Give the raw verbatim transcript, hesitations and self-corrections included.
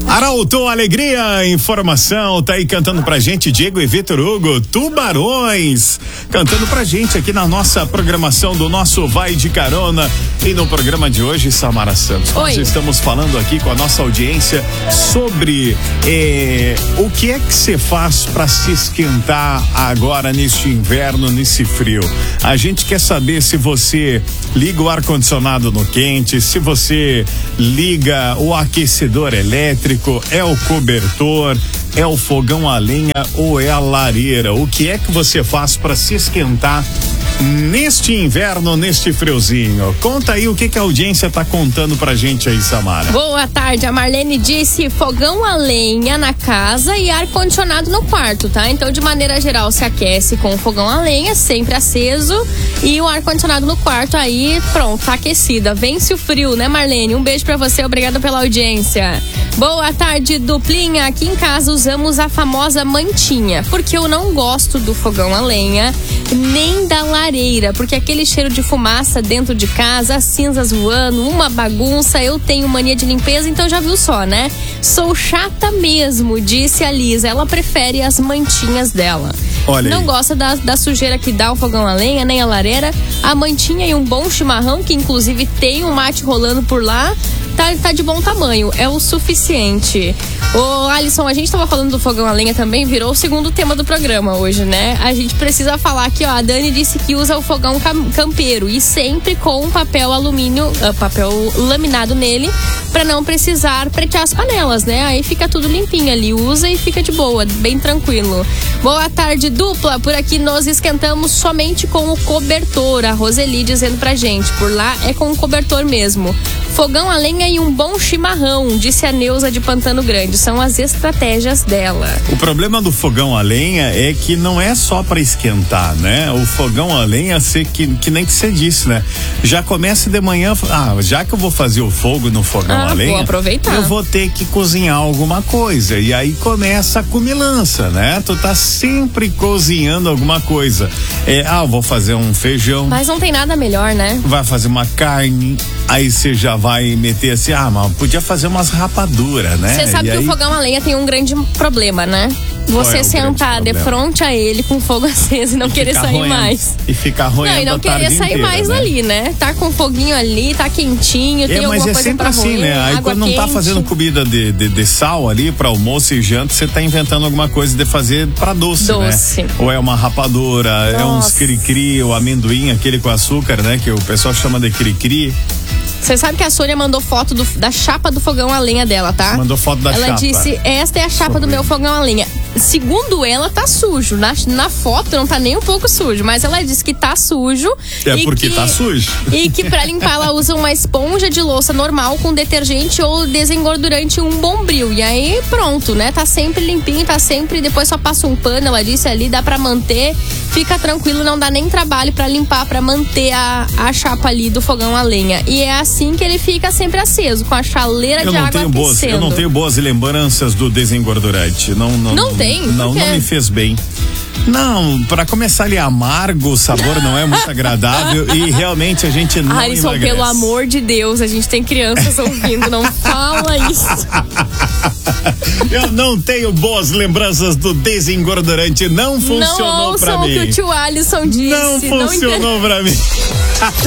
Arauto, alegria, informação, tá aí cantando pra gente Diego e Vitor Hugo, Tubarões, cantando pra gente aqui na nossa programação do nosso Vai de Carona. E no programa de hoje, Samara Santos, Oi. nós estamos falando aqui com a nossa audiência sobre eh, o que é que você faz pra se esquentar agora neste inverno, nesse frio. A gente quer saber se você liga o ar-condicionado no quente, se você liga o aquecedor elétrico, é o cobertor, é o fogão a lenha ou é a lareira. O que é que você faz para se esquentar neste inverno, neste friozinho? Conta aí o que, que a audiência tá contando pra gente aí, Samara. Boa tarde, a Marlene disse fogão a lenha na casa e ar-condicionado no quarto, tá? Então, de maneira geral, se aquece com o fogão a lenha, sempre aceso, e o ar-condicionado no quarto aí, pronto, tá aquecida. Vence o frio, né, Marlene? Um beijo pra você, obrigada pela audiência. Boa tarde, duplinha. Aqui em casa usamos a famosa mantinha, porque eu não gosto do fogão a lenha, nem da lareira, porque aquele cheiro de fumaça dentro de casa, as cinzas voando, uma bagunça. Eu tenho mania de limpeza, então já viu só, né? Sou chata mesmo, disse a Lisa. Ela prefere as mantinhas dela. Olha não aí. gosta da, da sujeira que dá o fogão a lenha, nem a lareira. A mantinha e um bom chimarrão, que inclusive tem um mate rolando por lá, tá, tá de bom tamanho, é o suficiente. Ô Alisson, a gente tava falando do fogão a lenha também, virou o segundo tema do programa hoje, né? A gente precisa falar aqui, ó, a Dani disse que usa o fogão cam- campeiro e sempre com papel alumínio, uh, papel laminado nele, pra não precisar pretear as panelas, né? Aí fica tudo limpinho ali, usa e fica de boa, bem tranquilo. Boa tarde, dupla, por aqui nós esquentamos somente com o cobertor, a Roseli dizendo pra gente, por lá é com o cobertor mesmo. Fogão a lenha e um bom chimarrão, disse a Neuza de Pantano Grande. São as estratégias dela. O problema do fogão a lenha é que não é só para esquentar, né? O fogão a lenha, se, que, que nem que você disse, né? Já começa de manhã, ah, já que eu vou fazer o fogo no fogão Ah, a lenha, vou aproveitar. eu vou ter que cozinhar alguma coisa. E aí começa a comilança, né? Tu tá sempre cozinhando alguma coisa. É, ah, eu vou fazer um feijão. Mas não tem nada melhor, né? Vai fazer uma carne, aí você já vai meter assim, ah, mas podia fazer umas rapaduras, né? Você sabe E que aí... o fogão a lenha tem um grande problema, né? Qual Você é o sentar grande de problema? frente a ele com fogo aceso e não E querer ficar sair roendo. mais. E ficar roendo Não, e não a querer tarde sair inteira, mais né? ali, né? Tá com foguinho ali, tá quentinho, tem É, mas alguma é coisa sempre pra assim, roer, né? Aí água quando não tá quente. fazendo comida de, de, de sal ali pra almoço e janta, você tá inventando alguma coisa de fazer pra doce, Doce. né? Ou é uma rapadura, é uns Nossa. cri-cri, o amendoim, aquele com açúcar, né? Que o pessoal chama de cri-cri. Você sabe que a Sônia mandou foto do, da chapa do fogão a lenha dela, tá? Mandou foto da ela chapa. disse, esta é a chapa Deixa eu do ver. meu fogão a lenha. Segundo ela, tá sujo. Na, na foto não tá nem um pouco sujo, mas ela disse que tá sujo. É e porque que, tá sujo. E que pra limpar ela usa uma esponja de louça normal com detergente ou desengordurante, um bombril. E aí pronto, né? Tá sempre limpinho, tá sempre, depois só passa um pano, ela disse ali, dá pra manter. Fica tranquilo, não dá nem trabalho pra limpar, pra manter a, a chapa ali do fogão a lenha. E é assim que ele fica sempre aceso, com a chaleira Eu de não, água tenho boas, aquecendo. eu não tenho boas lembranças do desengordurante. Não, não, Não tem? Por Não, quê? não me fez bem. Não, pra começar ele é amargo, o sabor não é muito agradável e realmente a gente não Alisson, emagrece. pelo amor de Deus, a gente tem crianças ouvindo, não fala isso. Eu não tenho boas lembranças do desengordurante, não funcionou Não pra ouçam o mim. que o tio Alisson disse. Não funcionou pra mim.